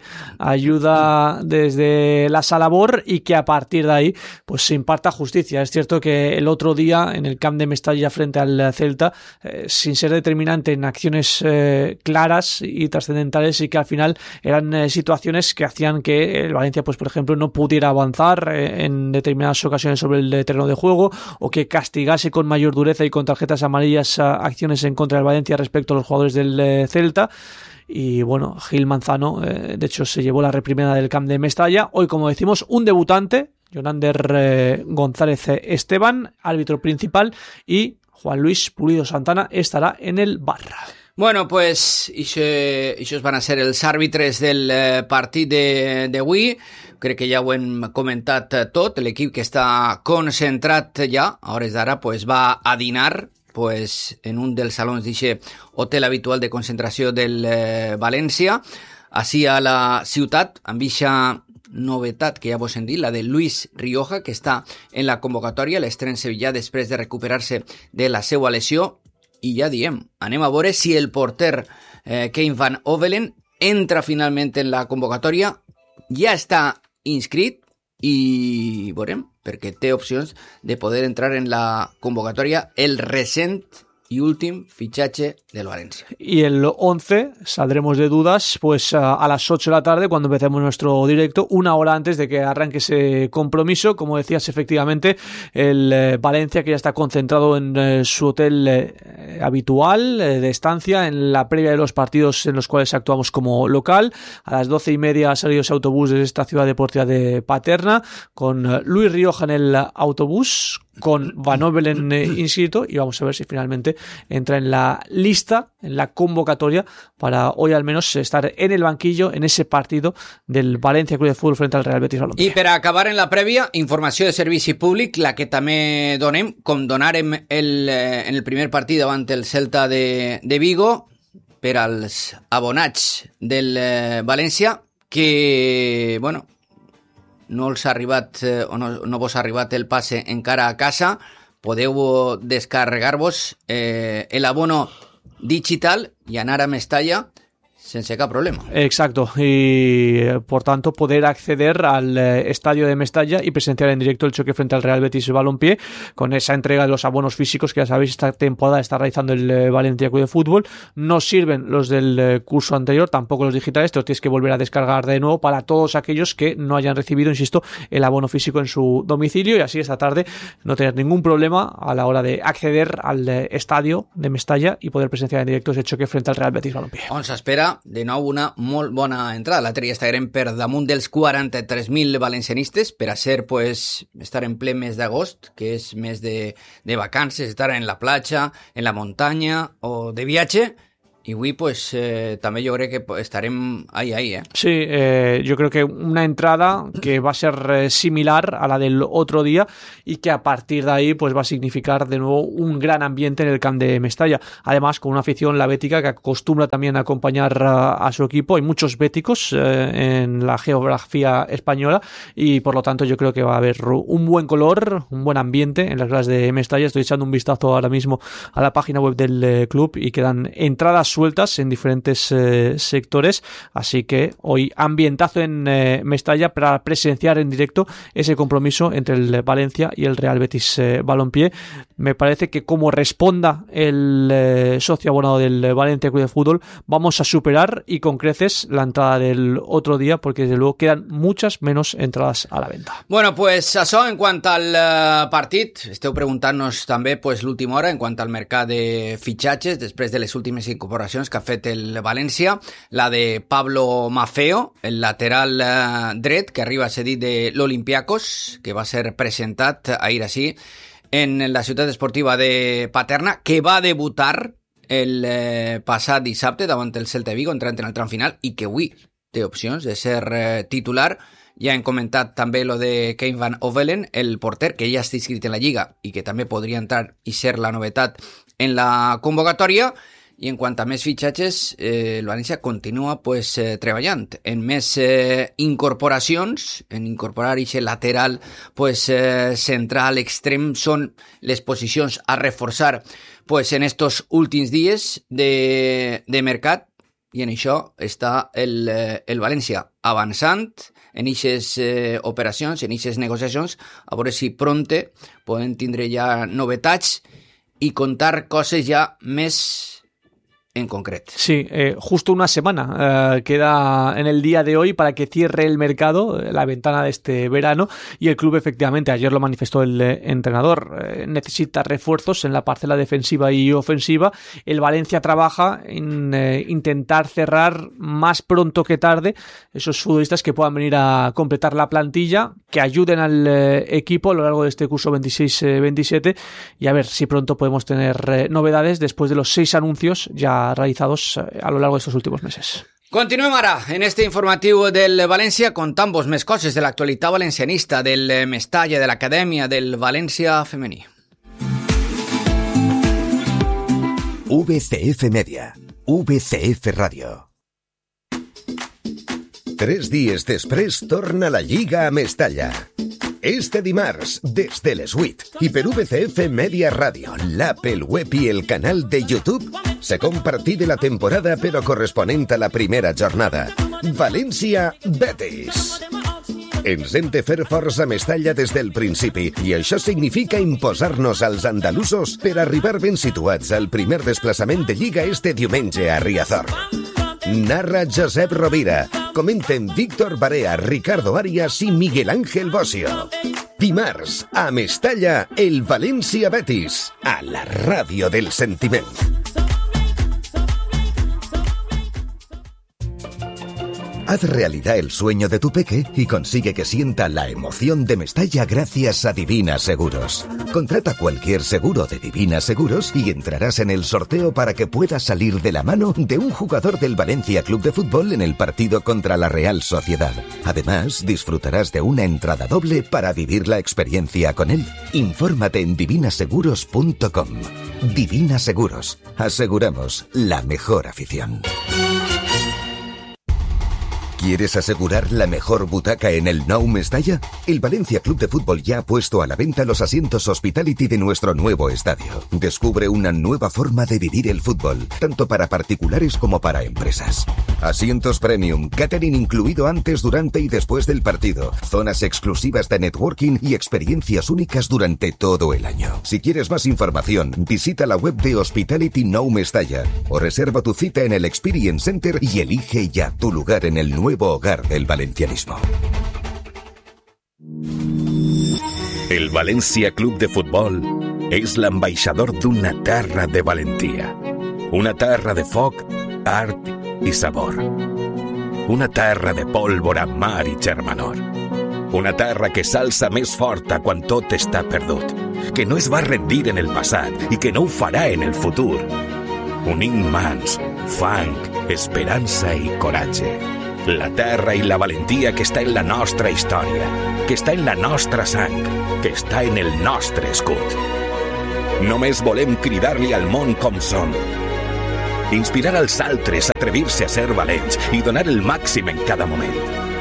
Speaker 4: ayuda desde la Salabor y que a partir de ahí pues se imparta justicia. Es cierto que el otro día en el Camp de Mestalla frente al Celta, sin ser determinante en acciones claras y trascendentales, y que al final eran situaciones que hacían que el Valencia, pues por ejemplo, no pudiera avanzar en determinadas ocasiones sobre el terreno de juego, o que castigase con mayor dureza y con tarjetas amarillas acciones en contra del Valencia respecto a los jugadores del Celta. Y bueno, Gil Manzano de hecho se llevó la reprimenda del Camp de Mestalla. Hoy, como decimos, un debutante, Jonander González Esteban, árbitro principal, y Juan Luis Pulido Santana estarà en el bar.
Speaker 3: Bueno, pues això van a ser els àrbitres del partit d'avui. Crec que ja ho hem comentat tot. L'equip que està concentrat ja, a hores d'ara, pues va a dinar pues en un dels salons d'aquest hotel habitual de concentració del València, així a la ciutat, amb aquesta novetat que ja vos hem dit, la de Luis Rioja, que està en la convocatòria, l'estrena sevillà després de recuperar-se de la seva lesió. I ja diem, anem a veure si el porter Kevin Van Ovelen entra finalment en la convocatòria, ja està inscrit i veurem, perquè té opcions de poder entrar en la convocatòria el recent y último fichaje del Valencia.
Speaker 4: Y el 11 saldremos de dudas pues a las 8 de la tarde cuando empecemos nuestro directo, una hora antes de que arranque ese compromiso. Como decías, efectivamente, el Valencia, que ya está concentrado en su hotel habitual de estancia en la previa de los partidos en los cuales actuamos como local. A las 12:30 ha salido ese autobús desde esta ciudad deportiva de Paterna, con Luis Rioja en el autobús, con Van Ovelen inscrito, y vamos a ver si finalmente entra en la lista, en la convocatoria, para hoy al menos estar en el banquillo en ese partido del Valencia Club de Fútbol frente al Real Betis Balompié.
Speaker 3: I per acabar en la prèvia, informació de servici públic, la que també donem, com donarem en el primer partit davant el Celta de Vigo, per als abonats del València, que, bueno, no els ha arribat o no vos ha arribat el passe encara a casa, podeu descarregar-vos l'abono digital i anar a Mestalla sense cap problema.
Speaker 4: Exacto, y por tanto poder acceder al estadio de Mestalla y presenciar en directo el choque frente al Real Betis Balompié, con esa entrega de los abonos físicos que ya sabéis esta temporada está realizando el Valencia Club de Fútbol. No sirven los del curso anterior, tampoco los digitales, te los tienes que volver a descargar de nuevo para todos aquellos que no hayan recibido, insisto, el abono físico en su domicilio, y así esta tarde no tener ningún problema a la hora de acceder al estadio de Mestalla y poder presenciar en directo ese choque frente al Real Betis Balompié.
Speaker 3: On s'espera de nou una molt bona entrada. L'altre dia estarem per damunt dels 43.000 valencianistes per a ser, pues, estar en ple mes d'agost, que és mes de vacances, estar en la platja, en la muntanya o de viatge. Y avui, pues, también yo creo que estaremos ahí, ¿eh?
Speaker 4: Sí, yo creo que una entrada que va a ser similar a la del otro día y que a partir de ahí pues va a significar de nuevo un gran ambiente en el camp de Mestalla. Además, con una afición, la bética, que acostumbra también a acompañar a su equipo. Hay muchos béticos en la geografía española y por lo tanto yo creo que va a haber un buen color, un buen ambiente en las gradas de Mestalla. Estoy echando un vistazo ahora mismo a la página web del club y quedan entradas sueltas en diferentes sectores, así que hoy ambientazo en Mestalla para presenciar en directo ese compromiso entre el Valencia y el Real Betis Balompié. Me parece que como responda el socio abonado del Valencia Club de Fútbol, vamos a superar y con creces la entrada del otro día, porque desde luego quedan muchas menos entradas a la venta.
Speaker 3: Bueno, pues això en quant al partit. Esteu preguntant-nos també pues, l'última hora en quant al mercat de fitxatges després de les últimes incorporacions que ha fet el València, la de Pablo Maffeo, el lateral dret que arriba cedit de l'Olympiacos, que va ser presentat ahir així en la ciutat esportiva de Paterna, que va debutar el passat dissabte davant el Celta de Vigo, entrant en el tram final, i que avui té opcions de ser titular. Ja hem comentat també lo de Kevin Van Ovelen, el porter, que ja està inscrit en la Lliga i que també podria entrar i ser la novetat en la convocatòria. I en quant a més fitxatges, el València continua pues, treballant en més incorporacions, en incorporar aquest lateral pues, central, extrem, són les posicions a reforçar pues, en estos últims dies de mercat, i en això està el València avançant en aquestes operacions, en aquestes negociacions, a veure si pronte poden tindre ja novetats i contar coses ja més en concreto.
Speaker 4: Sí, justo una semana queda en el día de hoy para que cierre el mercado, la ventana de este verano, y el club efectivamente, ayer lo manifestó el entrenador, necesita refuerzos en la parcela defensiva y ofensiva. El Valencia trabaja en intentar cerrar más pronto que tarde esos futbolistas que puedan venir a completar la plantilla, que ayuden al equipo a lo largo de este curso 26-27, y a ver si pronto podemos tener novedades después de los 6 anuncios ya realizados a lo largo de estos últimos meses.
Speaker 3: Continuem ara en este informatiu del València contant-vos més coses de l'actualitat valencianista, del Mestalla, de l'acadèmia, del València femení.
Speaker 7: VCF Media, VCF Ràdio. 3 dies després torna la Lliga a Mestalla. Este dimarts, des de les 8, i per VCF Media Ràdio, l'app, el web i el canal de YouTube, segon partit de la temporada però corresponent a la primera jornada. València-Betis. Ens hem de fer força a Mestalla des del principi i això significa imposar-nos als andalusos per arribar ben situats al primer desplaçament de Lliga este diumenge a Riazor. Narra Josep Rovira. Comenten Víctor Barea, Ricardo Arias i Miguel Ángel Bocio. Dimarts, a Mestalla, el València-Betis, a la ràdio del sentiment. Haz realidad el sueño de tu peque y consigue que sienta la emoción de Mestalla gracias a Divina Seguros. Contrata cualquier seguro de Divina Seguros y entrarás en el sorteo para que puedas salir de la mano de un jugador del Valencia Club de Fútbol en el partido contra la Real Sociedad. Además, disfrutarás de una entrada doble para vivir la experiencia con él. Infórmate en divinaseguros.com. Divina Seguros. Aseguramos la mejor afición. ¿Quieres asegurar la mejor butaca en el Nou Mestalla? El Valencia Club de Fútbol ya ha puesto a la venta los asientos Hospitality de nuestro nuevo estadio. Descubre una nueva forma de vivir el fútbol, tanto para particulares como para empresas. Asientos premium, catering incluido antes, durante y después del partido, zonas exclusivas de networking y experiencias únicas durante todo el año. Si quieres más información, visita la web de Hospitality Nou Mestalla o reserva tu cita en el Experience Center y elige ya tu lugar en el nuevo hogar del valencianismo.
Speaker 10: El Valencia Club de Futbol és l'ambaixador d'una terra de valentia. Una terra de foc, art i sabor. Una terra de pólvora, mar i germanor. Una terra que s'alça més forta quan tot està perdut, que no es va rendir en el passat i que no ho farà en el futur. Unint mans, fang, esperança i coratge. La terra i la valentia que està en la nostra història, que està en la nostra sang, que està en el nostre escut. Només volem cridar-li al món com som. Inspirar als altres a atrevir-se a ser valents i donar el màxim en cada moment.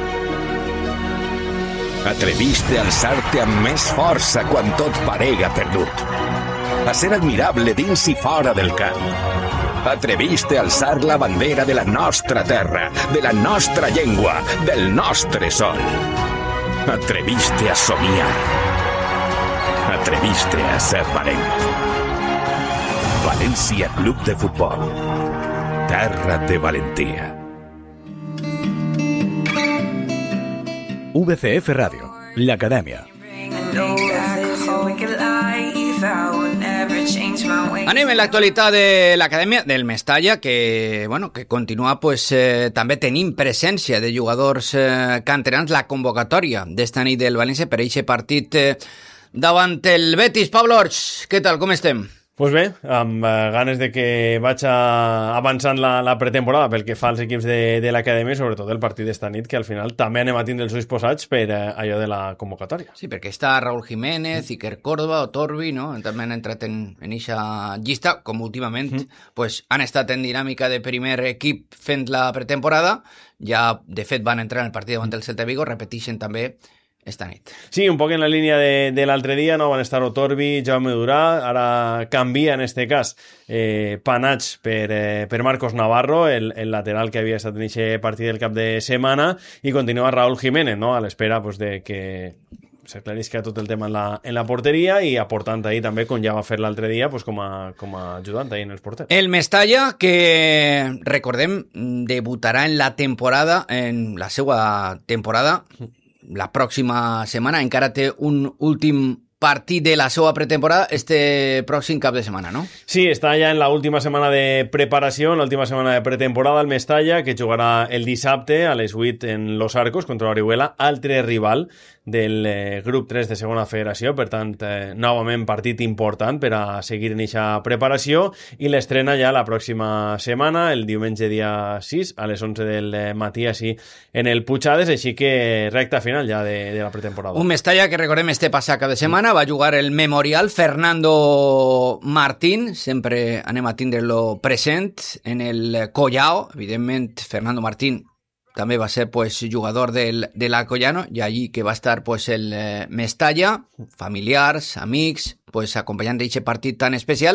Speaker 10: Atreviste a alçar-te amb més força quan tot parega perdut. A ser admirable dins i fora del camp. Atreviste a alçar la bandera de la nostra terra, de la nostra llengua, del nostre sol. Atreviste a somiar. Atreviste a ser valent. Valencia Club de Futbol. Terra de valentia.
Speaker 11: VCF Radio, l'Acadèmia.
Speaker 3: Anem en l'actualitat de l'Acadèmia del Mestalla, que, bueno, que continua pues, també tenint presència de jugadors canterans, la convocatòria d'esta nit del València per aquest partit davant el Betis. Pablo Orts, què tal, com estem?
Speaker 12: Pues bé, amb ganes de que vaig avançant la pretemporada pel que fa als equips de l'acadèmia, sobretot el partit d'esta nit, que al final també anem a tindre els ulls posats per allò de la convocatòria.
Speaker 3: Sí, perquè està Raúl Jiménez, Iker Córdoba o Torbi, no? També han entrat en eixa llista, com últimament pues, han estat en dinàmica de primer equip fent la pretemporada. Ja, de fet, van entrar en el partit davant del Celta Vigo, repeteixen també esta nit.
Speaker 12: Sí, un poc en la línia de l'altre dia, no van estar Otorbi, Jaume Durà, ara canvia en este cas Panach per Marcos Navarro, el lateral que havia estat en aquest partit del cap de setmana, i continua Raúl Jiménez, no? A l'espera pues, de que s'aclarisca tot el tema en la porteria i aportant ahí també, com ja va fer l'altre dia, pues, com a ajudant ahí en els porters.
Speaker 3: El Mestalla, que recordem, debutarà en la temporada, en la seva temporada, la pròxima setmana. Encara té un últim partit de la seva pretemporada este pròxim cap de setmana, no?
Speaker 12: Sí, està ja en l'última setmana de preparació, en l'última setmana de pretemporada el Mestalla, que jugarà el dissabte a les 8 en Los Arcos contra l'Orihuela, altre rival del grup 3 de segona federació, per tant, novament partit important per a seguir en aquesta preparació, i l'estrena ja la pròxima setmana, el diumenge dia 6, a les 11 del matí, així en el Puigades, així que recta final ja de la pretemporada.
Speaker 3: Un Mestalla que recordem este passat cap de setmana va jugar el Memorial Fernando Martín, sempre anem a tindre-lo present en el Collao, evidentment Fernando Martín també va ser pues, jugador de l'Alcoyano, i allí que va estar pues, el Mestalla, familiars, amics, pues, acompanyant d'aquest partit tan especial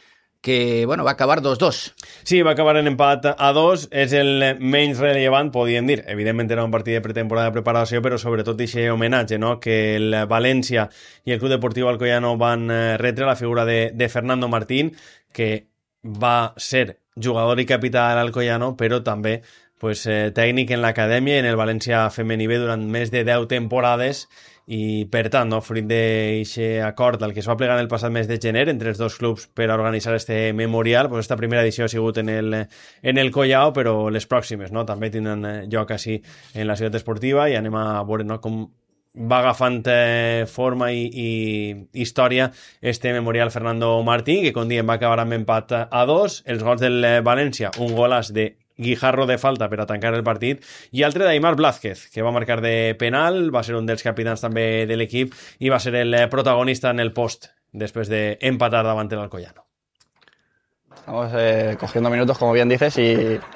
Speaker 3: que bueno, va acabar 2-2.
Speaker 12: Sí, va acabar en empat a 2, és el menys rellevant, podíem dir. Evidentment era un partit de pretemporada de preparació, però sobretot aquest homenatge, no? Que el València i el Club Deportiu Alcoyano van retre la figura de Fernando Martín, que va ser jugador i capità de l'Alcoyano, però també pues, tècnic en l'acadèmia i en el València femení B durant més de 10 temporades, i per tant, no, fruit d'aquest acord al que es va plegar en el passat mes de gener entre els dos clubs per a organitzar este memorial, pues esta primera edició ha sigut en el Collao, però les pròximes, no, també tindran lloc així en la ciutat esportiva, i anem a veure, no, com va agafant forma i història este memorial Fernando Martín, que com diem va acabar amb empat a 2, els gols del València, un golàs de Guijarro de falta per a tancar el partit, i altre d'Aimar Blázquez, que va marcar de penal, va ser un dels capitans també de l'equip i va ser el protagonista en el post després d'empatar davant el Alcoyano.
Speaker 13: Estamos cogiendo minutos, como bien dices, y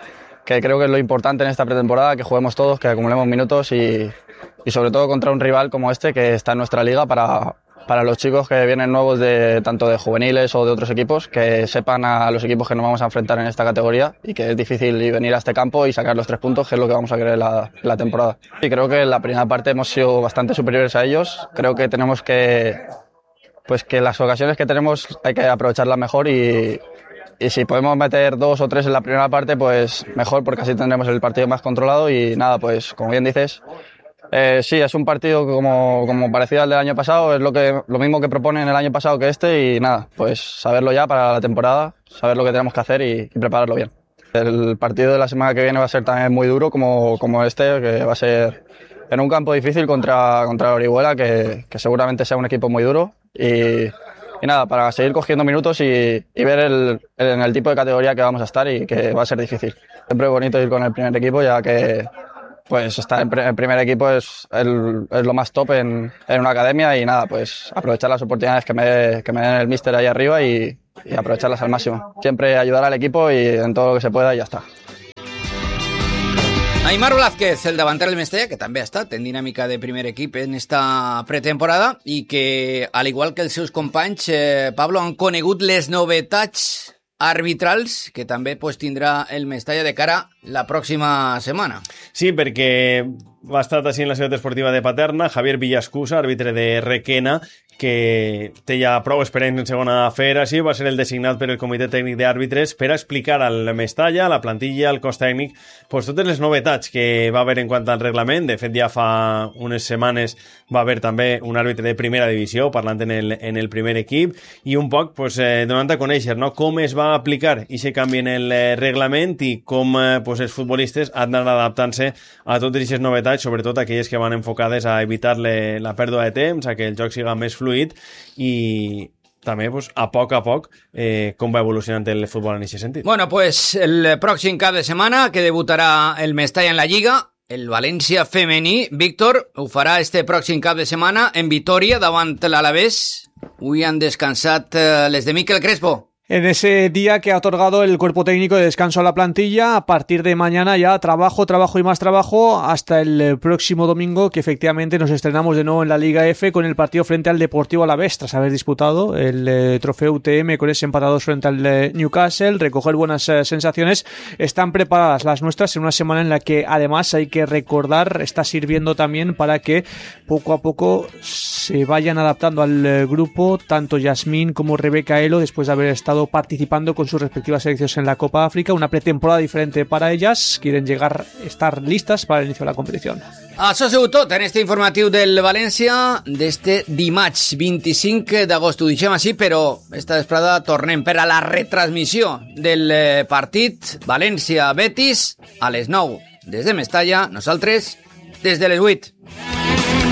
Speaker 13: creo que es lo importante en esta pretemporada, que juguemos todos, que acumulemos minutos y sobre todo contra un rival como este que está en nuestra liga para los chicos que vienen nuevos tanto de juveniles o de otros equipos, que sepan a los equipos que nos vamos a enfrentar en esta categoría y que es difícil venir a este campo y sacar los 3 puntos, que es lo que vamos a querer la temporada. Y creo que en la primera parte hemos sido bastante superiores a ellos. Creo que tenemos que las ocasiones que tenemos hay que aprovecharlas mejor y si podemos meter 2 o 3 en la primera parte, pues mejor, porque así tendremos el partido más controlado y nada, pues como bien dices, sí, es un partido como parecido al del año pasado, es lo mismo que proponen el año pasado que este y nada, pues saberlo ya para la temporada, saber lo que tenemos que hacer y prepararlo bien. El partido de la semana que viene va a ser también muy duro como este, que va a ser en un campo difícil contra Orihuela, que seguramente sea un equipo muy duro y nada, para seguir cogiendo minutos y ver en el tipo de categoría que vamos a estar y que va a ser difícil. Siempre es bonito ir con el primer equipo, ya que pues estar en primer equipo es lo más top en una academia y nada, pues aprovechar las oportunidades que me den el míster ahí arriba y aprovecharlas al máximo. Siempre ayudar al equipo y en todo lo que se pueda y ya está.
Speaker 3: Aimar Blázquez, el davanter del Mestalla, que també ha estat en dinàmica de primer equip en esta pretemporada i que, al igual que els seus companys, Pablo, han conegut les novetats arbitrals que també tindrà el Mestalla de cara la pròxima setmana.
Speaker 12: Sí, perquè ha estat així en la ciutat esportiva de Paterna Javier Villascusa, àrbitre de Requena, que té ja prou experiència en segona federació, va ser el designat per el comitè tècnic d'àrbitres per a explicar al Mestalla, a la plantilla, al cos tècnic, pues, totes les novetats que va haver en quant al reglament. De fet, ja fa unes setmanes va haver també un àrbitre de primera divisió parlant en el primer equip i un poc pues, donant a conèixer, no?, com es va aplicar aquest canvi en el reglament i com pues, els futbolistes han d'anar adaptant-se a totes aquestes novetats, sobretot aquelles que van enfocades a evitar la pèrdua de temps, a que el joc siga més fluid i també pues, a poc com va evolucionant el futbol en aquest sentit.
Speaker 3: Bueno, pues el pròxim cap de setmana que debutarà el Mestalla en la Lliga, el València femení, Víctor, ho farà este pròxim cap de setmana en Vitoria davant l'Alavés. Avui han descansat les de Miquel Crespo.
Speaker 4: En ese día que ha otorgado el cuerpo técnico de descanso a la plantilla, a partir de mañana ya trabajo y más trabajo hasta el próximo domingo, que efectivamente nos estrenamos de nuevo en la Liga F con el partido frente al Deportivo Alavés, tras haber disputado el trofeo UTM con ese empate a 2 frente al Newcastle, recoger buenas sensaciones. Están preparadas las nuestras en una semana en la que además hay que recordar, está sirviendo también para que poco a poco se vayan adaptando al grupo, tanto Yasmín como Rebeca Elo, después de haber estado participando con sus respectivas selecciones en la Copa África, una pretemporada diferente para ellas, quieren estar listas para el inicio de la competición.
Speaker 3: Això ha sigut tot en este informatiu del València d'este dimarts 25 d'agost. Ho deixem així, però esta vesprada tornem per a la retransmissió del partit València-Betis a les 9 des de Mestalla, nosaltres des de les 8.